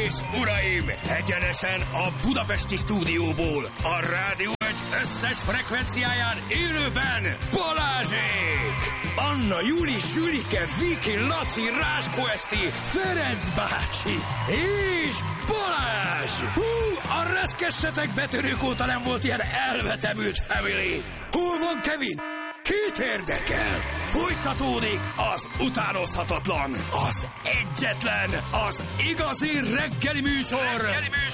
és uraim, egyenesen a budapesti stúdióból, a Rádió Egy összes frekvenciáján élőben Balázsék! Anna, Juli, Sülike, Viki, Laci, Ráskó Eszti, Ferenc bácsi és Balázs! Hú, a reszkessetek betörők óta nem volt ilyen elvetemült family! Hol van Kevin? Kit érdekel? Folytatódik az utánozhatatlan, az egyetlen, az igazi reggeli műsor,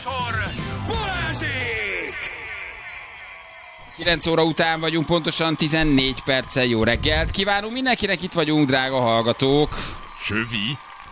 Balázsék! 9 óra után vagyunk, pontosan 14 perccel. Jó reggelt kívánunk mindenkinek, itt vagyunk, drága hallgatók. Sövi?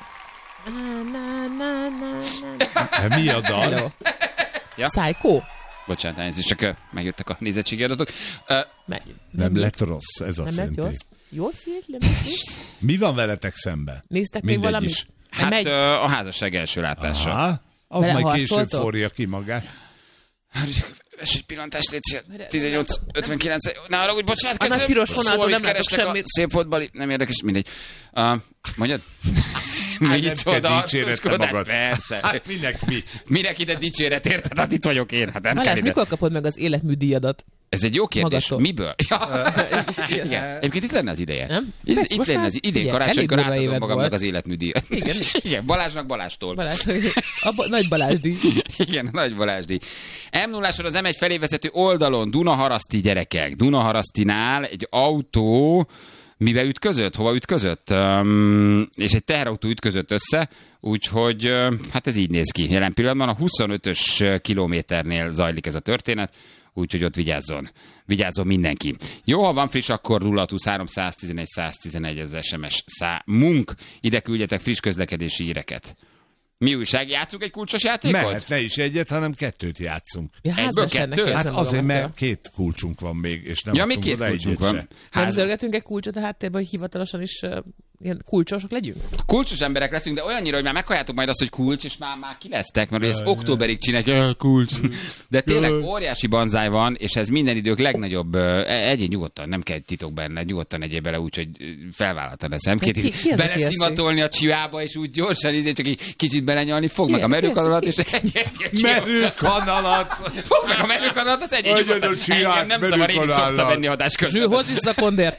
Mi a dal? Ja? Psycho? Bocsánat, ez is csak megjöttek a nézettségi adatok. Nem lett rossz, ez azt Nem lett jelenti. Jó szét, nem lett rossz? Mi van veletek szemben? Néztek még Mindegy valamit? is. Hát a házasság első látása. Aha, az Vele majd később harcoltok? forja ki magát. Vesz egy pillantást, légy 18:59. Ne arra úgy, bocsánat, A nagy köszönöm. piros vonalon Szól, nem mit látok keresnek semmit. szép volt, Bali, nem érdekes, mindegy. Mondjad? Nem kell dicséretni magad. Persze. Hát minek mi? Minek ide dicséret, érted? Hát itt vagyok én. Hát nem kell Balázs, ide. mikor kapod meg az életműdíjadat? Ez egy jó kérdés. Magadtól. Miből? Ja. Igen. Egyébként itt lenne az ideje. Nem? Itt Most lenne már az idén figyelj, karácsonykor elég durva átadom évad magamnak volt. az életműdíjat. Igen. Igen, Balázsnak Balástól. Balázs, nagy Balázsdíj. Igen, nagy Balázsdíj. M0-áson az M1 felé vezető oldalon Dunaharaszti gyerekek. Dunaharasztinál egy autó mibe ütközött? Hova ütközött? És egy teherautó ütközött össze, úgyhogy hát ez így néz ki. Jelen pillanatban a 25-ös kilométernél zajlik ez a történet, úgyhogy ott vigyázzon mindenki. Jó, ha van friss, akkor 023 111 111 ez SMS számunk. Ide küldjetek friss közlekedési híreket. Mi újság? Játszunk egy kulcsos játékot? Mehet, ne is egyet, hanem kettőt játszunk. Ja, házmesternek kettő? érzem Hát azért, magamat, mert 2 kulcsunk van még, és nem Ja, még adtunk 2 oda kulcsunk egyet van. se. Nem zörgetünk egy kulcsot a háttérben, hogy hivatalosan is ilyen kulcsosok legyünk? Kulcsos emberek leszünk, de olyannyira, hogy már meghalljátok majd azt, hogy kulcs, és már kilesztek, mert ez októberig csinálják, kulcs. De tényleg óriási banzáj van, és ez minden idők legnagyobb, egyén nyugodtan, nem kell titok benne, nyugodtan egyéb bele úgy, hogy felvállaltan a szemkét, Ki az, aki beleszimatolni a csivába, és úgy gyorsan, csak egy kicsit belenyalni, fog meg a merőkanalat, és egy Merőkanalat! fog meg a merőkanalat, az egyén Adjon nyugodtan. a csihát, Engem nem szabad, én is szoktam merőkanalat. venni adás Zső, közben. hozz vissza a kondért!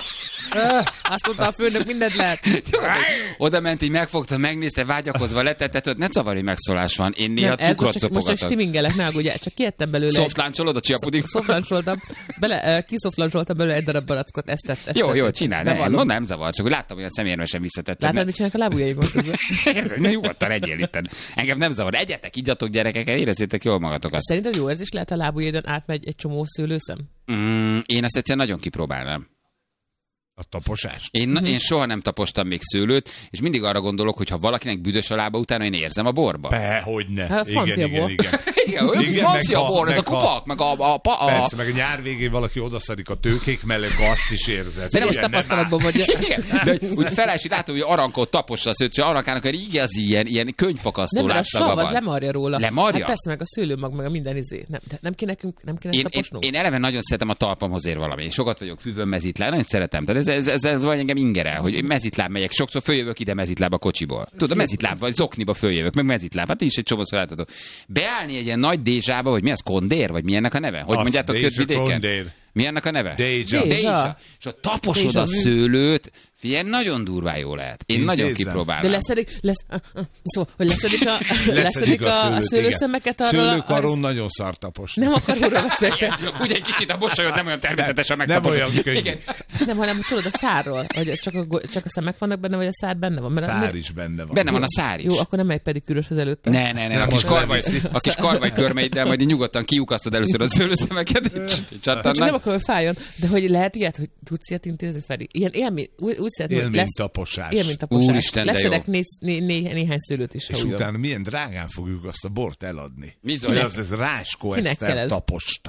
Azt mondta a főnök, mindent lehet. Oda ment, így megfogta, megnézte, vágyakozva letetett, ne zavarj, hogy megszólás van. Én néha Nem, ez cukrot most csak szopogatok. stimingelek, ne aggódj, csak kiettem belőle. Szoftláncsolod a csiapuding? Szoflancsoltam, kiszoflancsoltam belőle egy darab barackot, ezt Jó, csinálj, bevallom. nem zavar, csak úgy láttam, hogy a szemérmesen visszatetted. Látod, mit csinálnak a lábujjaim most közben? Ne nyugodtan egyél itten. Engem nem zavar. Egyetek, igyatok gyerekek, érezzétek jól magatokat. Szerinted jó érzés lehet, a lábujjaidon átmegy egy csomó szőlőszem? Én ezt egyszer nagyon kipróbálnám. A taposást. Én soha nem tapostam még szőlőt, és mindig arra gondolok, hogy ha valakinek büdös a lába, utána én érzem a borba. Hogyne. Hát, francia bor. Igen, olyan kis francia meg bor, ez a meg kupak, meg a Persze, meg a nyár végén valaki odaszadik a tőkék mellett, akkor azt is érzed. De nem azt Ugye, tapasztalatban vagy. Igen, de úgy felesi, látom, hogy arankot tapossa a szőt, és arankának egy igazi ilyen könyvfakasztó Nem, mert a látszaga sav az van. lemarja róla. Lemarja? Hát persze, meg a szőlőmag, meg a minden izé. Nem kéne taposnunk? Én eleve nagyon szeretem a talpamhoz ér valami. Én sokat vagyok füvön mezitláb, nagyon szeretem. Tehát ez vagy engem ingerel, hogy mezitláb megyek. Sokszor följövök ide mezitláb a kocsiból. Tudod, mezitláb vagy zokniba följövök, meg mezitláb. Hát is egy csomószor látható. Beállni egy ilyen nagy dézsába, hogy mi az, kondér, vagy mi ennek a neve? Hogy Az, mondjátok dézsa, Kötvidéken? kondér. Mi ennek a neve? Dézsa. Dézsa. És ha taposod Dézsa a mű. szőlőt, figyelj, nagyon durván jó lehet. Én nagyon Intézzem. kipróbálnám. De szóval, hogy leszedik a szőlőszemeket arra. Szőlőkaron nagyon szar taposni. Nem a karóra beszélek. Ugye egy kicsit a mosolyod nem olyan természetesen Nem megtaposod. olyan könnyű. Igen. Nem, hanem tudod a szárról, hogy csak a szemek vannak benne, vagy a szár benne van. Mert Szár is benne van. Benne van a szár is. Jó, akkor nem egy pedikűrös az előtte. Ne, a kis karvaj körmeiddel majd nyugodtan kiukasztod először a szőlőszemeket, és Csak nem csattannak. akarom, hogy fájjon, de hogy lehet ilyet, hogy tudsz ilyet intézni, Feri? Ilyen élmény, úgy szeretném, hogy lesz Élménytaposás. élménytaposás. Úristen, de jó. Leszedek néhány szőlőt is, ha És úgy van. utána milyen drágán fogjuk azt a bort eladni. Bizony. Hogy az Ráskó Kinek kell Eszter ez? taposta.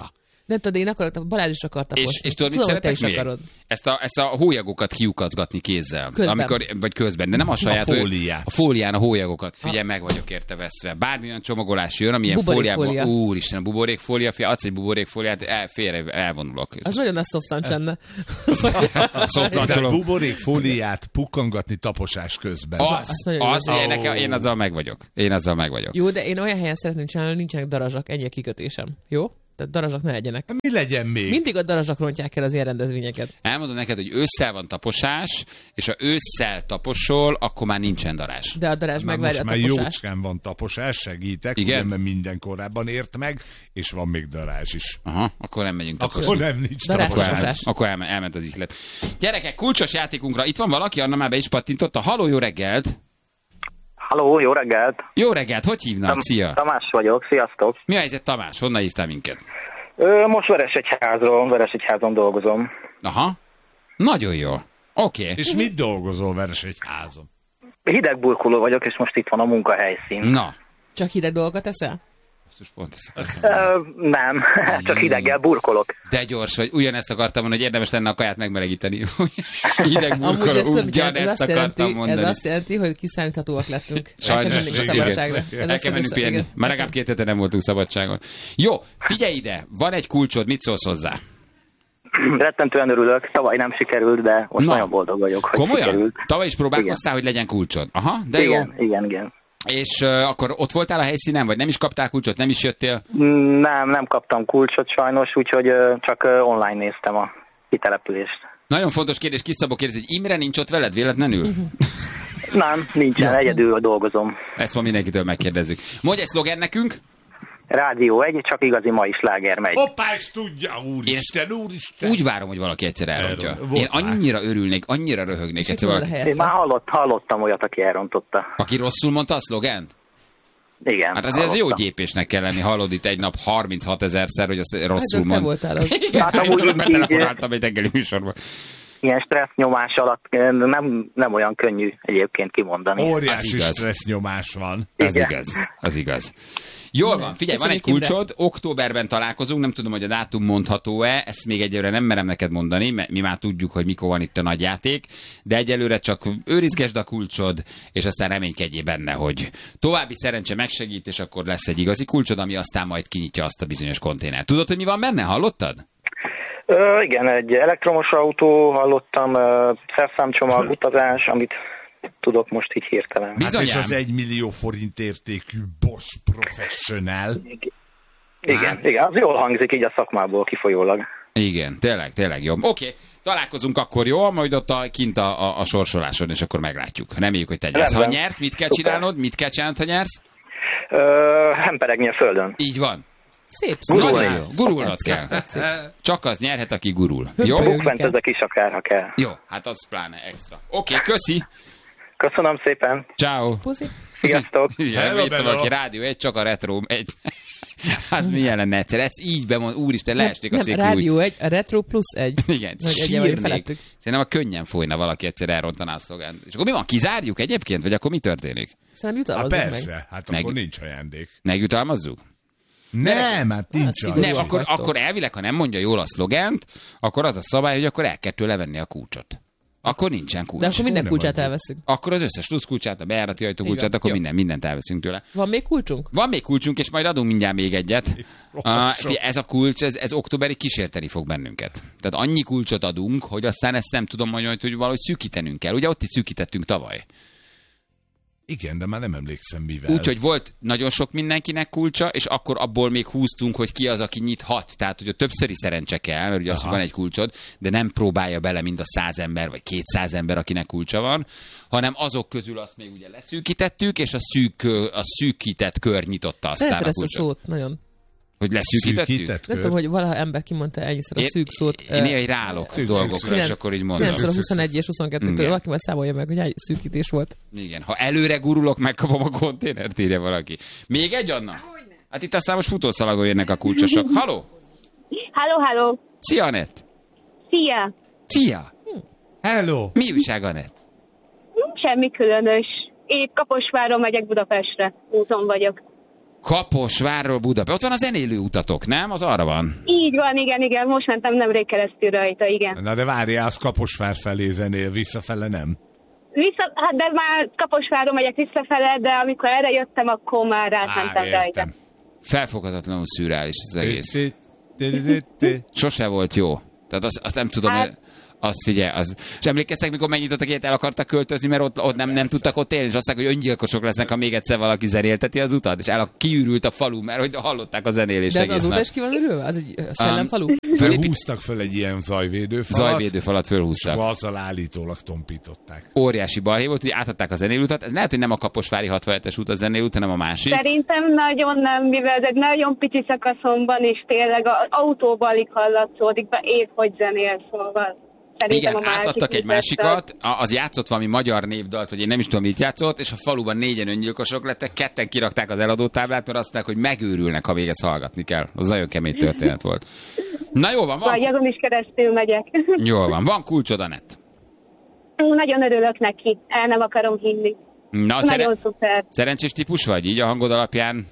Nem tudod, én akarok, Balázs is akar taposni. És tudod, mit szeretek még? Akarod. Ezt a hólyagokat kiukazgatni kézzel. Közben. Vagy közben, de nem a saját. fóliát. A fólián a hólyagokat. Figyelj, meg vagyok érte veszve. Bármilyen csomagolás jön, amilyen Buborékfólia. fóliában. Úristen, a buborékfólia, adsz egy buborékfóliát, félre elvonulok. Az nagyon a szoftancs lenne. Tehát buborékfóliát pukkangatni taposás közben. Én azzal meg vagyok. Jó, de én olyan helyen szeretném csinálni, hogy nincsenek darazsak, ennyi a kikötésem. Jó? Tehát darazsak ne legyenek. Mi legyen még? Mindig a darazsak rontják el az ilyen rendezvényeket. Elmondom neked, hogy ősszel van taposás, és ha ősszel taposol, akkor már nincsen darázs. De a darázs megvárja a most már taposást. jócskán van taposás, segítek, igen? Ugye, mert minden korábban ért meg, és van még darázs is. Aha, akkor nem megyünk taposni. Akkor nem nincs Darázs taposás. taposás. Akkor elment az ihlet. Gyerekek, kulcsos játékunkra, itt van valaki, Anna már be is pattintotta. Halló, jó reggelt! Halló, jó reggelt! Jó reggelt, hogy hívnak? Szia! Tamás vagyok, sziasztok! Mi a helyzet, Tamás? Honnan hívtál minket? Most Veresegyházon dolgozom. Aha, nagyon jó. Oké. És mit dolgozol Veresegyházon? Hidegburkoló vagyok, és most itt van a munkahelyszín. Na. Csak hideg dolgokat eszel? Pont Nem, csak hideggel burkolok. De gyors vagy. Ugyanezt akartam mondani, hogy érdemes lenne a kaját megmelegíteni. Hideg Amúgy burkoló, ez ugyanezt akartam mondani. Ez azt jelenti, hogy kiszámíthatóak lettünk. Sajnos. El kell mennünk a szabadságra. El kell mennünk pihenni. Már legalább 2 hete nem voltunk szabadságon. Jó, figyelj ide, van egy kulcsod, mit szólsz hozzá? Rettentően örülök, tavaly nem sikerült, de most nagyon boldog vagyok, hogy komolyan? sikerült. Tavaly is próbálkoztál, hogy legyen kulcsod? Aha, de igen, jó. Igen. És akkor ott voltál a helyszínen, vagy nem is kaptál kulcsot, nem is jöttél? Nem kaptam kulcsot sajnos, úgyhogy csak online néztem a kitelepülést. Nagyon fontos kérdés, Kis Szabó kérdezi, hogy Imre nincs ott veled véletlenül? Nem, nincsen, egyedül dolgozom. Ezt ma mindenkitől megkérdezzük. Mondj egy szlogen nekünk? Rádió 1, csak igazi mai sláger megy. Hoppá, is tudja, úristen. Úgy várom, hogy valaki egyszer elrontja. Én annyira örülnék, annyira röhögnék egyszer valaki. Én már hallottam olyat, aki elrontotta. Aki rosszul mondta a szlogent? Igen. Hát azért ez jó gyépésnek kell lenni, hallod itt egy nap 36 000-szer, hogy azt rosszul mond. mond. Voltál az. Hát amúgy betelefonáltam egy reggeli műsorban. Ilyen stressz nyomás alatt nem olyan könnyű egyébként kimondani. Óriási stressz nyomás van. Az igaz. Jól van, figyelj, van egy kulcsod, októberben találkozunk, nem tudom, hogy a dátum mondható-e, ezt még egyelőre nem merem neked mondani, mert mi már tudjuk, hogy mikor van itt a nagyjáték, de egyelőre csak őrizgesd a kulcsod, és aztán reménykedjél benne, hogy további szerencse megsegít, és akkor lesz egy igazi kulcsod, ami aztán majd kinyitja azt a bizonyos konténert. Tudod, hogy mi van benne? Hallottad? Igen, egy elektromos autó, hallottam, szerszámcsomag, utazás, amit tudok most így hirtelen. Hát és az 1 millió forint értékű Bosch Professional. Igen, az jól hangzik így a szakmából kifolyólag. Igen, tényleg jó. Oké, találkozunk akkor, jó? Majd ott kint a sorsoláson, és akkor meglátjuk. Reméljük, hogy te nyersz. Ha nyersz, mit kell csinálnod? Mit kell csinálnod, ha nyersz? Hemperegni a földön. Így van. Szép. Nagyon jó. Gurulnod kell. Csak az nyerhet, aki gurul. Jó? Bukfentezek is akár, ha kell. Jó, hát az pláne extra. Oké, köszi. Köszönöm szépen. Ciao. Puszi. Sziasztok. Itt valaki Rádió 1, csak a retro 1. Az milyen lenne egyszer? Ezt így bemond, úristen, leesték a székül. Rádió 1, a retro plusz 1. Igen, sírnék. Szerintem a könnyen folyna valaki egyszer elrontaná a szlogán. És akkor mi van, kizárjuk egyébként? Vagy akkor mi történik? Szerintem jutalmazzuk meg. Persze, hát akkor nincs ajándék. Megjutalmazzuk? Nem, hát nincs Nem, akkor elvileg, ha nem mondja jól a szlogent, akkor az a szabály, hogy akkor el kell tőle venni a kulcsot. Akkor nincsen kulcs. De akkor minden kulcsát elveszünk. Akkor az összes plusz kulcsát, a bejárati ajtó kulcsát, akkor mindent elveszünk tőle. Van még kulcsunk? Van még kulcsunk, és majd adunk mindjárt még egyet. Ez a kulcs, ez októberig kísérteni fog bennünket. Tehát annyi kulcsot adunk, hogy aztán ezt nem tudom majd, hogy valahogy szűkítenünk kell. Ugye ott is szűkítettünk tavaly. Igen, de már nem emlékszem mivel. Úgyhogy volt nagyon sok mindenkinek kulcsa, és akkor abból még húztunk, hogy ki az, aki nyithat. Tehát, hogy a többszöri szerencse kell, mert ugye az, hogy van egy kulcsod, de nem próbálja bele mind a 100 ember, vagy 200 ember, akinek kulcsa van, hanem azok közül azt még ugye leszűkítettük, és a szűkített kör nyitotta aztán a kulcsot. Ezt a szót nagyon. Hogy leszűkítettük? Nem tudom, hogy valaha ember kimondta ennyiszer a szűk szót. Én néha rálok dolgokra, és akkor így mondom. 21 és 22 közül valaki már számolja meg, hogy hány szűkítés volt. Igen, ha előre gurulok, megkapom a konténert, írja valaki. Még egy, Anna? Hát itt aztán most futószalagon jönnek a kulcsosok. Halló? Halló. Szia, Anett! Szia! Hello! Mi újság, Anett? Semmi különös. Épp Kaposváron megyek Budapestre. Úton vagyok. Kaposvárról Budapest. Ott van a zenélő utatok, nem? Az arra van. Így van, igen, most mentem nemrég keresztül rajta, igen. Na de várjál, az Kaposvár felé zenél, visszafele nem? Hát de már Kaposváron megyek visszafele, de amikor erre jöttem, akkor már átmentem rajta. Felfoghatatlanul szürreális az egész. Sose volt jó. Tehát azt nem tudom, hogy... Azt figyelj, és emlékeztek, mikor megnyitottak ilyet, el akartak költözni, mert ott nem tudtak ott élni, és azt mondták, hogy öngyilkosok lesznek, ha még egyszer valaki zenélteti az utat, és kiürült a falu, mert hogy hallották a zenélést. De ez az út is ki van örülve? Az egy szellemfalu? Fölhúztak föl egy ilyen zajvédőfalat. Zajvédőfalat fölhúztak. És azzal állítólag tompították. Óriási balhé volt, hogy átadták a zenélőutat. Ez lehet, hogy nem a Kaposvári 67-es út a zenélőút, hanem a másik. Szerintem nagyon nem, mivel ez egy nagyon pici szakaszon van, és tényleg az autóban alig hallatszódik be, épp hogy zenél, szóval. Igen, átadtak egy másikat, az játszott valami magyar népdalt, vagy én nem is tudom, mit játszott, és a faluban 4 öngyilkosok lettek, 2 kirakták az eladótáblát, mert azt mondták, hogy megőrülnek, ha még ezt hallgatni kell. Az nagyon kemény történet volt. Na jó van. Vagy azon is keresztül megyek. Jól van csod, Anett. Nagyon örülök neki, el nem akarom hinni. Na, nagyon szuper. Szerencsés típus vagy, így a hangod alapján?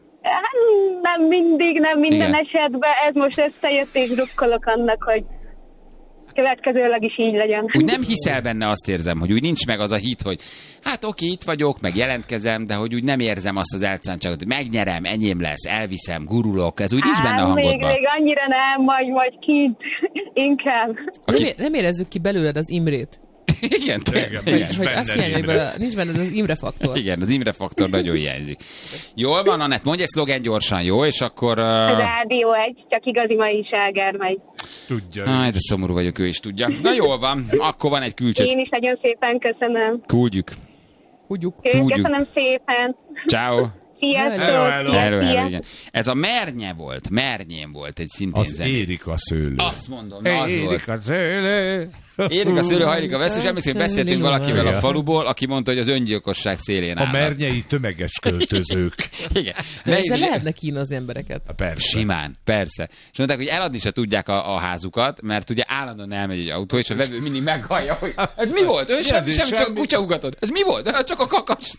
Nem mindig, nem minden igen. Esetben, ez most összejött, és drukkolok annak, hogy következőleg is így legyen. Úgy nem hiszel benne, azt érzem, hogy úgy nincs meg az a hit, hogy hát oké, itt vagyok, meg jelentkezem, de hogy úgy nem érzem azt az elszántságot, hogy megnyerem, enyém lesz, elviszem, gurulok, ez úgy nincs benne a hangodban. Még annyira nem, majd kint, inkább. Nem érezzük ki belőled az Imrét. Igen, hogy azt hiányzik, hogy nincs benne az Imre faktor. Igen, az Imre faktor nagyon hiányzik. Jól van, Anett, mondj egy szlogen gyorsan, jó? És akkor... A Rádió 1, csak igazi mai ságer megy. Tudja. De szomorú vagyok, ő is tudja. Na jól van, akkor van egy külcső. Én is nagyon szépen köszönöm. Küldjük. Köszönöm szépen. Ciao. Sziasztok. Hello, igen. Ez a Mernyén volt egy szintén az Érika szőlő. Azt mondom, az Érika szőlő. Érika szőlő, hajlik a veszős. Emlékszem, hogy beszéltünk valakivel a faluból, aki mondta, hogy az öngyilkosság szélén áll. A mernyei tömeges költözők. Igen. De ezzel lehetne kínozni embereket. Persze. Simán, persze. És mondták, hogy eladni se tudják a házukat, mert ugye állandóan elmegy egy autó, és a vevő mindig meghallja, hogy ez mi volt? Ő semmi, csak a kutya ugatott. Ez mi volt? Csak a kakas.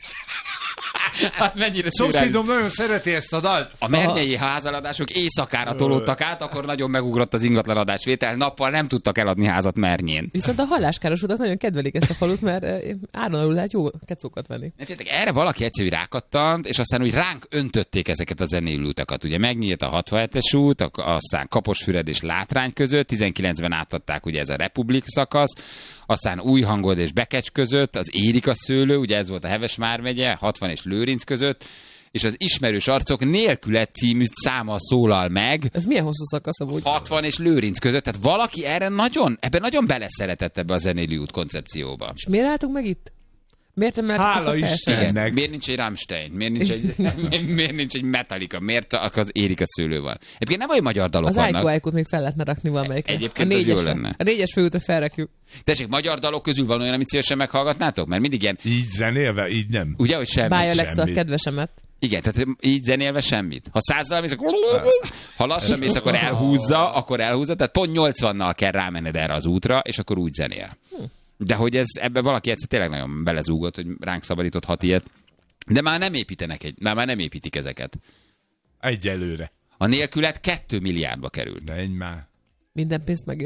Hát mennyire szomszédom nagyon szereti ezt a dalt. A mernyei házaladások éjszakára tolódtak át, akkor nagyon megugrott az ingatlanadásvétel, nappal nem tudtak eladni házat Mernyén. Viszont a halláskárosodat nagyon kedvelik ezt a falut, mert áron lehet jó kecókat venni. Erre valaki egyszerű rákattant, és aztán úgy ránk öntötték ezeket a zenélőutakat. Ugye megnyílt a 67-es út, aztán Kaposfüred és Látrány között, 19-ben átadták ugye ez a Republik szakasz, aztán Újhangod és Bekecs között, az Érika szőlő, ugye ez volt a Hevesvár megye, 60 és Lőrinc között, és az Ismerős arcok nélküle című száma szólal meg. Ez milyen hosszú szakasz amúgy? 60 és Lőrinc között, tehát valaki ebben nagyon beleszeretett ebbe a zenélő út koncepcióba. És miért álltunk meg itt? Miért nem hála Istennek. Miért nincs egy Rammstein? Miért nincs egy Metallica? Miért az Érika szőlő van? Egyébként nem olyan magyar dalok vannak. Az Aiko-Aikot még fel lehetne rakni valamelyikre. Egyébként az jó lenne. A 4-es főútra felrakjuk. Tessék, magyar dalok közül van olyan, amit szívesen meghallgatnátok? Mert mindig ilyen... Így zenélve, így nem. Ugye, hogy semmit. Bája Alex-től a kedvesemet. Igen, tehát így zenélve semmit. Ha 100-zal mész, akkor... Ha lassan mész, akkor elhúzza, tehát pont 80-nal kell rámenned erre az útra, és akkor úgy zenél. De hogy ebbe valaki egyszer tényleg nagyon belezúgott, hogy ránk szabadított 6 ilyet. De már nem építik ezeket. Egyelőre. A nélkület 2 milliárdba került. De egy már. Minden pénzt megér.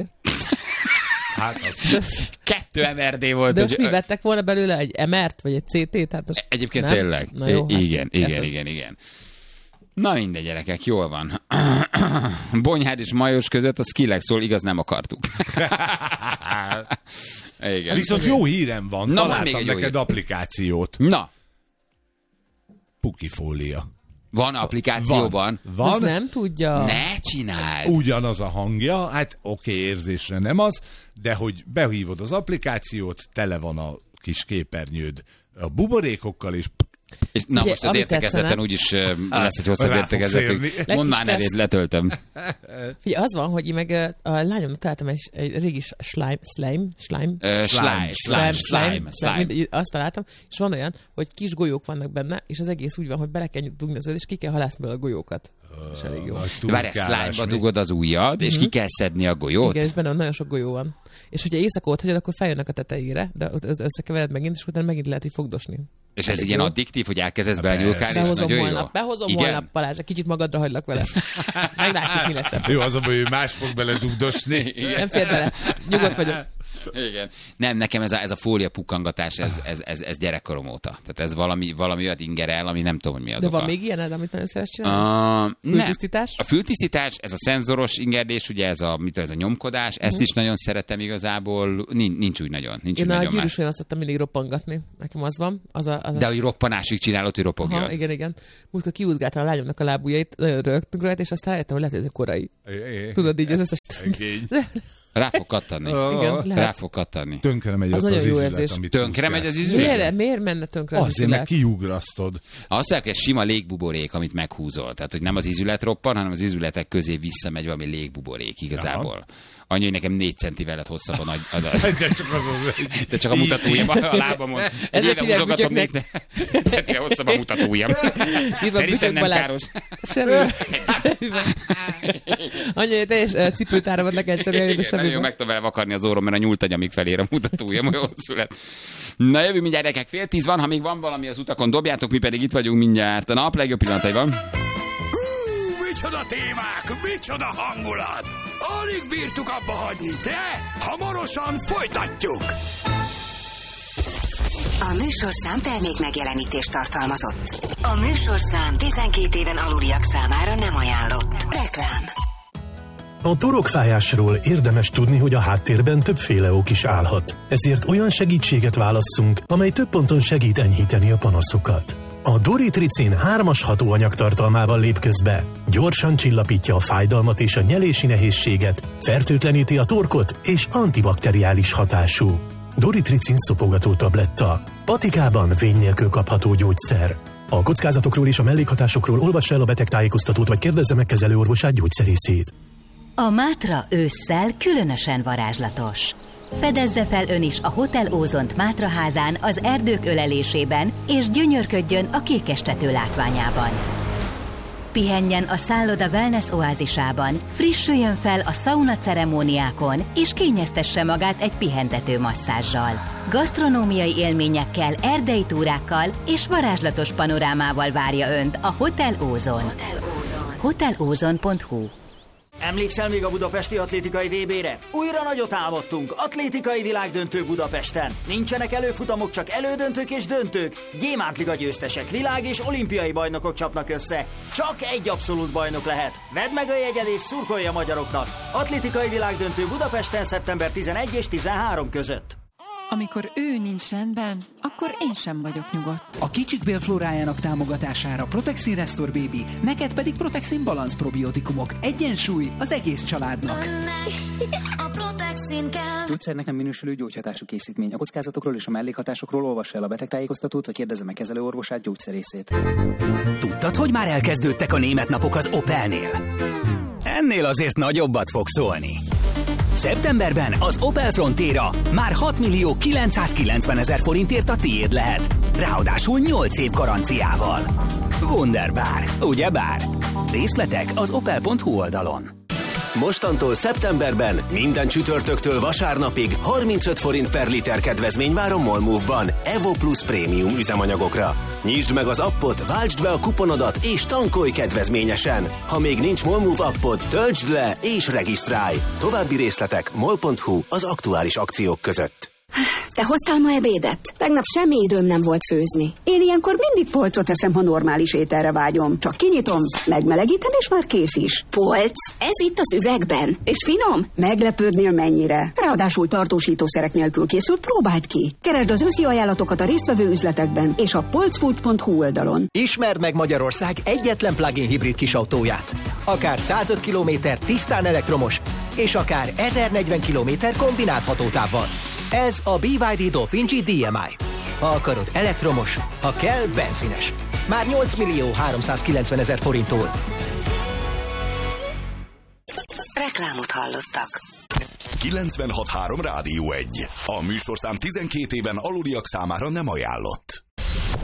Hát az... 2 MRD volt. De most mi vettek volna belőle? Egy MR-t vagy egy CT-t? Hát most egyébként nem? Tényleg. Na jó, Igen. Na mindegy, gyerekek, jól van. Bonyhád és Majos között a Skillexről igaz nem akartuk. Igen. Viszont jó hírem van. Na, találtam neked applikációt. Na. Pukifólia. Van applikációban? Van. Ezt nem tudja. Ne csináld. Ugyanaz a hangja, hát oké, érzésre nem az, de hogy behívod az applikációt, tele van a kis képernyőd a buborékokkal, és és na ugye, most az értekezleten úgyis lesz egy hosszabb értekezet. Mondd már nevét, letöltöm. Figyelj, az van, hogy én meg a lányomnak találtam egy régi slime. Azt találtam, és van olyan, hogy kis golyók vannak benne, és az egész úgy van, hogy bele kell dugni az és ki kell halászni belőle a golyókat. És elég jó. Várj, slime-ba dugod az ujjad, és ki kell szedni a golyót? Igen, és benne nagyon sok golyó van. És hogyha éjszaka ott hagyod, akkor feljönnek a tetejére, de összekevered megint, és utána megint lehet így fogdosni. És ez ilyen addiktív, hogy elkezdesz belenyúlkálni, és nagyon jó. Behozom holnap, Balázs, kicsit magadra hagylak vele. Meglátjuk, mi lesz. Jó, az a baj, hogy más fog bele dugdosni. Nem fér bele. Nyugodt vagyok. Igen. Nem, nekem ez a fólia pukkangatás, ez gyerekkorom óta. Tehát ez valami olyat ingerel, ami nem tudom, hogy mi az. De oka. van még ilyen, amit nagyon szeretsz csinálni? Fültisztítás? A fültisztítás, ez a szenzoros ingerdés, ugye ez a nyomkodás, ezt is nagyon szeretem igazából, nincs úgy nagyon. Én a gyűrűs olyan azt szoktam mindig roppangatni. Nekem az van. De hogy roppanásig csinálod, hogy ropogjon. Aha, igen. Múltkor kiúzgáltam a lányomnak a lábujjait, nagyon rögtünk rajta, és aztán rájöttem, hogy lehet, hogy ez a korai. Tudod, így ez összes... Rá fog kattani. Igen, rá fog kattani. Tönkre megy az izület, amit tönkre megy az izület? Miért menne tönkre az izület? izület? Azért, mert kiugrasztod. Azt mondják, hogy sima légbuborék, amit meghúzol. Tehát, hogy nem az izület roppan, hanem az izületek közé visszamegy valami légbuborék igazából. Annyi, hogy nekem 4 centivel lett hosszabb a De csak a mutatóujjam a lábamon. Egy éve húzogatom 4 centivel hosszabb a mutatóujjam. Szerintem nem káros. Semmiben. Annyi, hogy teljes cipőtáramat le kell cserélni, de semmiben. Nagyon meg tudom elvakarni az orrom, mert a nyúltagyamig felér a mutatóujjam, olyan hosszú lett. Na jövő mindjárt, gyerekek, 9:30 van, ha még van valami az utakon, dobjátok, mi pedig itt vagyunk mindjárt. A nap legjobb pillanataiban. Micsoda témák, micsoda hangulat! Alig bírtuk abba hagyni, de hamarosan folytatjuk! A műsorszám termék megjelenítést tartalmazott. A műsorszám 12 éven aluliak számára nem ajánlott. Reklám. A torokfájásról érdemes tudni, hogy a háttérben többféle ok is állhat. Ezért olyan segítséget válasszunk, amely több ponton segít enyhíteni a panaszokat. A Doritricin 3-as hatóanyag tartalmával lép közbe. Gyorsan csillapítja a fájdalmat és a nyelési nehézséget, fertőtleníti a torkot és antibakteriális hatású. Doritricin szopogató tabletta. Patikában vény nélkül kapható gyógyszer. A kockázatokról és a mellékhatásokról olvassa el a betegtájékoztatót, vagy kérdezze meg kezelőorvosát, gyógyszerészét. A Mátra ősszel különösen varázslatos. Fedezze fel ön is a Hotel Ózont Mátraházán az erdők ölelésében, és gyönyörködjön a kékestető látványában. Pihenjen a szálloda wellness oázisában, frissüljön fel a szauna ceremóniákon, és kényeztesse magát egy pihentető masszázsal. Gasztronómiai élményekkel, erdei túrákkal és varázslatos panorámával várja önt a Hotel Ózon. hotelozon.hu. Emlékszel még a budapesti atlétikai VB-re? Újra nagyot álmodtunk, atlétikai világdöntő Budapesten. Nincsenek előfutamok, csak elődöntők és döntők. Gyémántliga győztesek, világ- és olimpiai bajnokok csapnak össze. Csak egy abszolút bajnok lehet. Vedd meg a jegyed és szurkolj a magyaroknak. Atlétikai világdöntő Budapesten szeptember 11 és 13 között. Amikor ő nincs rendben, akkor én sem vagyok nyugodt. A kicsik bélflórájának támogatására Protexin Restore Baby, neked pedig Protexin Balance probiotikumok. Egyensúly az egész családnak. A Protexin kell. Gyógyszernek nem minősülő gyógyhatású készítmény. A kockázatokról és a mellékhatásokról olvassa el a betegtájékoztatót, vagy kérdezze meg kezelőorvosát, gyógyszerészét. Tudtad, hogy már elkezdődtek a német napok az Opelnél? Ennél azért nagyobbat fog szólni. Szeptemberben az Opel Frontera már 6.990.000 forintért a tiéd lehet. Ráadásul 8 év garanciával. Wunderbar, ugyebár? Részletek az opel.hu oldalon. Mostantól szeptemberben minden csütörtöktől vasárnapig 35 forint per liter kedvezmény vár a Molmove-ban Evo Plus prémium üzemanyagokra. Nyisd meg az appot, váltsd be a kuponodat és tankolj kedvezményesen. Ha még nincs Molmove appod, töltsd le és regisztrálj. További részletek mol.hu az aktuális akciók között. Te hoztál ma ebédet? Tegnap semmi időm nem volt főzni. Én ilyenkor mindig polcot eszem, ha normális ételre vágyom. Csak kinyitom, megmelegítem, és már kész is. Polc? Ez itt az üvegben. És finom? Meglepődnél mennyire. Ráadásul tartósítószerek nélkül készült, próbáld ki. Keresd az őszi ajánlatokat a résztvevő üzletekben és a polcfood.hu oldalon. Ismerd meg Magyarország egyetlen plug-in hibrid kisautóját. Akár 105 km tisztán elektromos, és akár 1040 km kombinált hatótávval. Ez a BYD Dolphin G DMI. Ha akarod elektromos, ha kell benzines. Már 8.390.000 forinttól. Reklámot hallottak. 96.3 Rádió 1. A műsorszám 12 éven aluliak számára nem ajánlott.